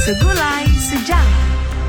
Segulai Sejarah.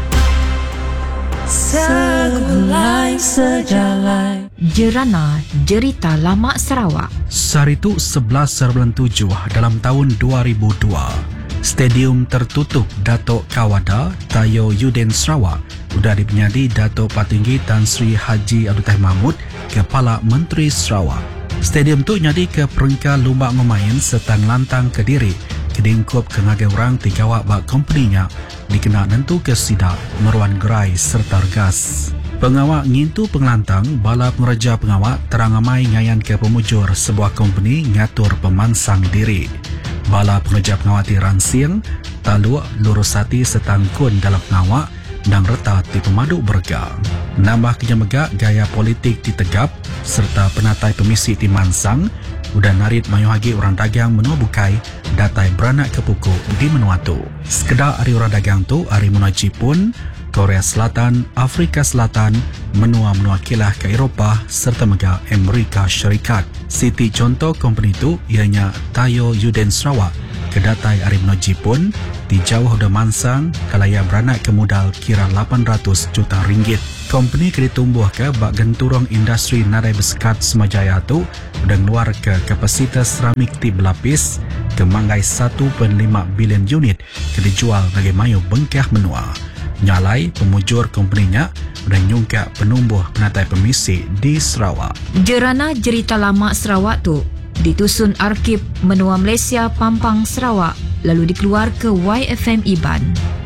Segulai Sejarah. Jerana Jerita Lama Sarawak. Saritu 11/7 dalam tahun 2002, Stadium tertutup Datuk Kawada Tayo Yuden Sarawak sudah dipenyadi Datuk Patinggi Tan Sri Haji Abdul Tahir Mahmud, Kepala Menteri Sarawak. Stadium tu nyadi ke peringkat lumba ngemain setang lantang ke diri kedingkup ke ngagai orang tiga awak bak kompaninya dikena nentu ke sidak meruan gerai serta gas. Pengawak ngintu pengelantang bala pengereja pengawak terang amai ngayan ke pemujur sebuah kompani ngatur pemansang diri. Bala pengereja pengawak di Ransiang, Taluk, Lurusati setang kun dalam pengawak dan retat di Pemadu Berga. Nambah kejamegak gaya politik ditegap serta penatai pemisi di Mansang udah narit mayuhagi orang dagang menua bukai datai beranak ke puku di menua tu. Sekedar hari orang dagang tu hari menua Jepun, Korea Selatan, Afrika Selatan, menua-menua kilah ke Eropah serta mega Amerika Syarikat. Siti contoh company tu ianya Tayo Yuden Sarawak kedatai hari menua Jepun di jauh udah Mansang kalaya beranak ke modal kira 800 juta ringgit. Company kini tumbuh ke bak genturong industri nadai bersekat semajaya tu udah keluar ke kapasitas seramik ti berlapis ke manggai 1.5 bilion unit ke dijual bagi mayu bengkah menua. Nyalai pemujur company-nya udah nyungkak penumbuh penatai pemisi di Sarawak. Jerana Jerita Lama Sarawak tu ditusun Arkib Menua Malaysia Pampang Sarawak lalu dikeluar ke YFM Iban.